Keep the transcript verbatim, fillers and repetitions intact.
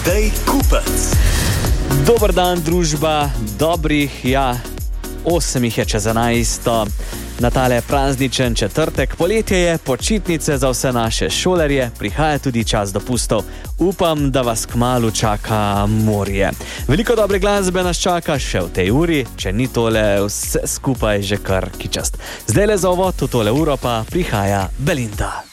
Matej Kupec. Dober dan, družba, dobrih, ja, osem jih je čez enajsto. Na tale prazničen četrtek, poletje je, počitnice za vse naše šolarje, prihaja tudi čas dopustov. Upam, da vas kmalu čaka morje. Veliko dobre glasbe nas čaka še v tej uri, če ni tole vse skupaj že kar kičast. Zdaj le za uvod v tole uro pa prihaja Belinda.